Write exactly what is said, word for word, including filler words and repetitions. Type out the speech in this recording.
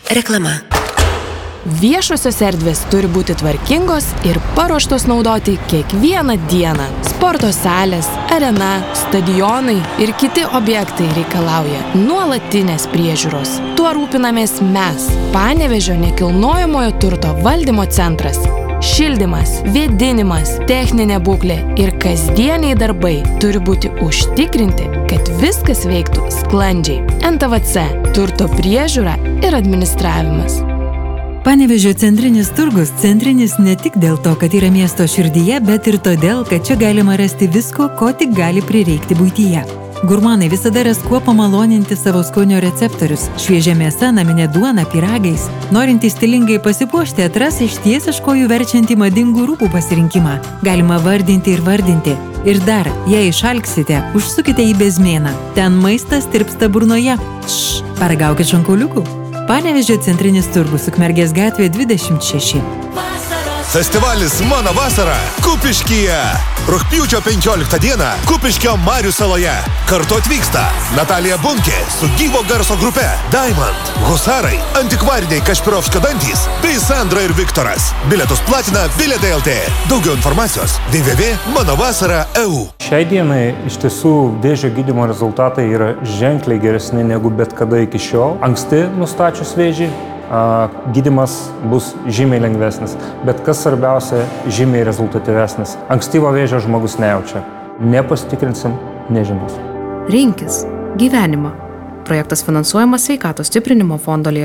Reklama. Viešosios erdvės turi būti tvarkingos ir paruoštos naudoti kiekvieną dieną. Sporto salės, arena, stadionai ir kiti objektai reikalauja nuolatinės priežiūros. Tuo rūpinamės mes, Panevėžio nekilnojamojo turto valdymo centras. Šildymas, vėdinimas, techninė būklė ir kasdieniai darbai turi būti užtikrinti, kad viskas veiktų sklandžiai. N T V C – turto priežiūra ir administravimas. Panevėžio centrinis turgus centrinis ne tik dėl to, kad yra miesto širdyje, bet ir todėl, kad čia galima rasti visko, ko tik gali prireikti buityje. Gurmanai visada ras kuo pamaloninti savo skonio receptorius. Šviežia mėsa, naminė duona, pyragais. Norintys stilingai pasipuošti atras išties iš kojų verčiantį madingų rūbų pasirinkimą. Galima vardinti ir vardinti. Ir dar, jei išalksite, užsukite į Bezmėną. Ten maistas tirpsta burnoje. Šš, paragaukit šonkauliukų. Panevėžio centrinis turgus, Ukmergės gatvė dvidešimt šeši. Festivalis Mano vasara Kupiškyje. Rugpjūčio penkioliktą dieną Kupiškio Marių saloje. Kartu atvyksta Natalija Bunkė su gyvo garso grupe, Diamond, Husarai, antikvariniai Kašpirovskio dantys bei Sandra ir Viktoras. Bilietus platina Bilietai L T. Daugiau informacijos w w w taškas mano vasara taškas e u. Šiai dienai iš tiesų vėžio gydymo rezultatai yra ženkliai geresni negu bet kada iki šiol. Anksti nustačius vėžį, gydymas bus žymiai lengvesnis, bet kas svarbiausia, žymiai rezultatyvesnis. Ankstyvo vėžio žmogus nejaučia. Nepasitikrinsim, nežinos. Rinkis gyvenimą. Projektas finansuojamas Sveikatos stiprinimo fondo lėšomis.